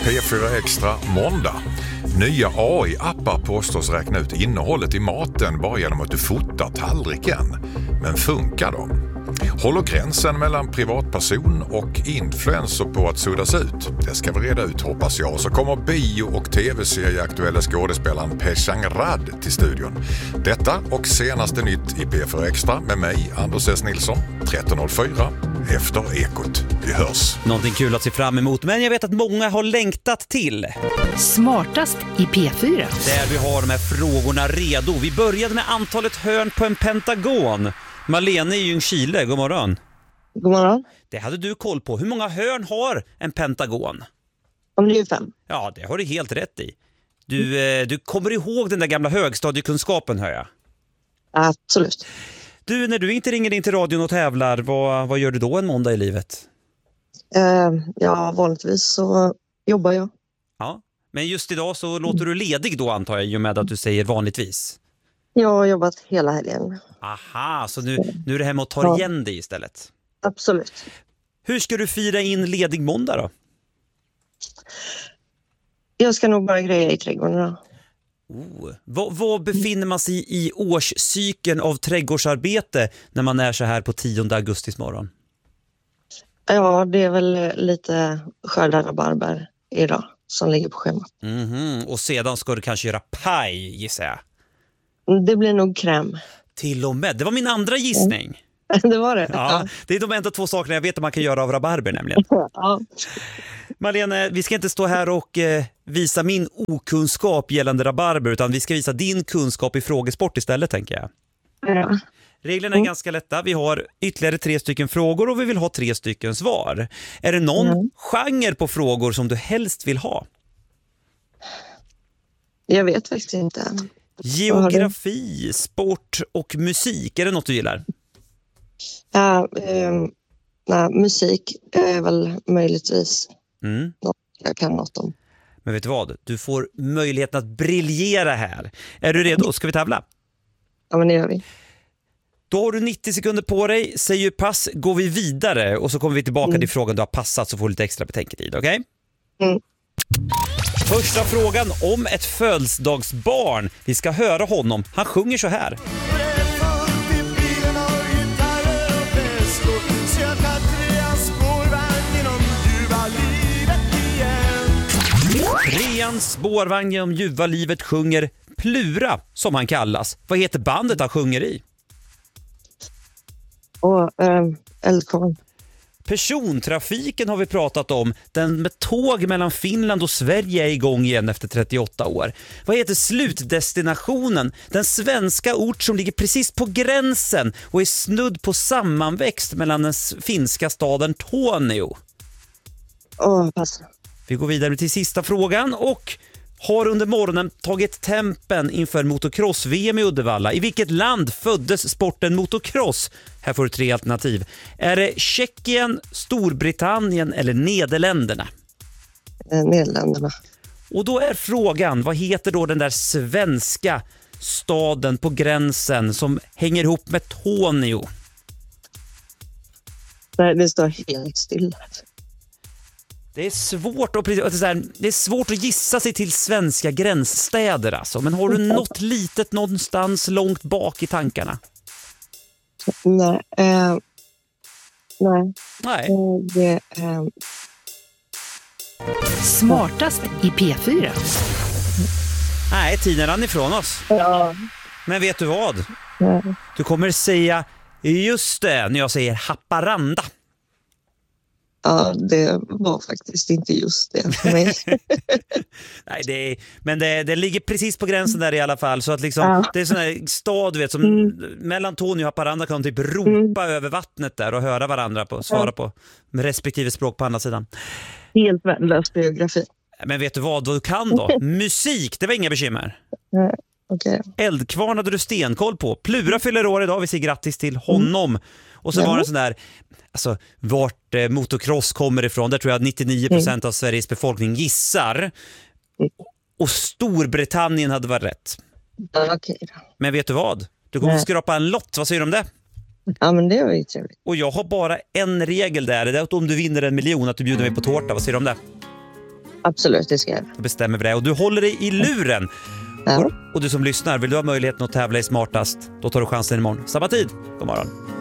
P4 Extra måndag. Nya AI-appar påstås räkna ut innehållet i maten bara genom att du fotar tallriken. Men funkar de? Håller gränsen mellan privatperson och influencer på att suddas ut? Det ska vi reda ut, hoppas jag. Så kommer bio- och tv-serieaktuella skådespelaren Peshang Rad till studion. Detta och senaste nytt i P4 Extra med mig, Anders S. Nilsson, 13.04 efter Ekot. Vi hörs. Någonting kul att se fram emot, men jag vet att många har längtat till Smartast i P4. där vi har de här frågorna redo. Vi började med antalet hörn på en pentagon. Malene i Ljungskile, god morgon. God morgon. Det hade du koll på. Hur många hörn har en pentagon? Om det är 5. Ja, det har du helt rätt i. Du kommer ihåg den där gamla högstadiekunskapen, hör jag. Absolut. Du, när du inte ringer in till radion och tävlar, vad gör du då en måndag i livet? Ja, vanligtvis så jobbar jag. Ja, men just idag så låter du ledig då, antar jag, i och med att du säger vanligtvis. Jag har jobbat hela helgen. Aha, så nu är det hem och tar igen dig istället. Absolut. Hur ska du fira in ledig måndag då? Jag ska nog bara greja i trädgården då. Vad befinner man sig i årscykeln av trädgårdsarbete när man är så här på 10 augustis morgon? Ja, det är väl lite skörda rabarber idag som ligger på schemat. Och sedan ska du kanske göra paj, gissar jag. Det blir nog kräm. Till och med, det var min andra gissning. Det var det. Ja, det är de enda 2 sakerna jag vet att man kan göra av rabarber nämligen. Ja. Malene, vi ska inte stå här och visa min okunskap gällande rabarber, utan vi ska visa din kunskap i frågesport istället, tänker jag. Ja. Reglerna är ganska lätta. Vi har ytterligare 3 stycken frågor och vi vill ha 3 stycken svar. Är det någon genre på frågor som du helst vill ha? Jag vet faktiskt inte. Geografi, sport och musik, är det något du gillar? Ja, nej, musik är väl möjligtvis något jag kan något om. Men vet du vad? Du får möjligheten att briljera här. Är du redo? Ska vi tävla? Ja, men det gör vi. Då har du 90 sekunder på dig. Säger pass, går vi vidare och så kommer vi tillbaka till frågan du har passat, så får du lite extra betänketid, okej? Första frågan om ett födelsedagsbarn. Vi ska höra honom. Han sjunger så här. Treans spårvagn genom ljuva livet sjunger Plura, som han kallas. Vad heter bandet han sjunger i? Och Eldkvarn. Persontrafiken har vi pratat om. Den med tåg mellan Finland och Sverige är igång igen efter 38 år. Vad heter slutdestinationen? Den svenska ort som ligger precis på gränsen och är snudd på sammanväxt mellan den finska staden Torneå. Pass. Vi går vidare till sista frågan och har under morgonen tagit tempen inför motocross-VM i Uddevalla. I vilket land föddes sporten motocross? Här får du 3 alternativ. Är det Tjeckien, Storbritannien eller Nederländerna? Nederländerna. Och då är frågan, vad heter då den där svenska staden på gränsen som hänger ihop med Torneå? Nej, det står helt stilla. Det är svårt att gissa sig till svenska gränsstäder alltså. Men har du något litet någonstans långt bak i tankarna? Nej. Nej. Smartast i P4. Nej, tiden rann ifrån oss. Ja. Men vet du vad? Du kommer säga just det när jag säger Haparanda. Ja, det var faktiskt inte just det för mig. Nej, men det ligger precis på gränsen där i alla fall. Så att liksom, det är sån här stad, du vet, som mellan Torneå och Haparanda kan de typ ropa över vattnet där och höra varandra svara på respektive språk på andra sidan. Helt värdelös geografi. Men vet du vad du kan då? Musik, det var inga bekymmer. Okay. Eldkvarn hade du stenkoll på. Plura fyller år idag, vi säger grattis till honom. Och så var det sån där, alltså vart motocross kommer ifrån, där tror jag 99% av Sveriges befolkning gissar. Och Storbritannien hade varit rätt. Okay. Men vet du vad? Du kommer skrapa en lott, vad säger du om det? Ja, men det var ju trevligt. Och jag har bara en regel där, det är att om du vinner 1 miljon att du bjuder mig på tårta, vad säger du om det? Absolut, det ska jag. Då bestämmer vi det. Och du håller dig i luren. Ja. Och du som lyssnar, vill du ha möjligheten att tävla i Smartast? Då tar du chansen imorgon. Samma tid. God morgon.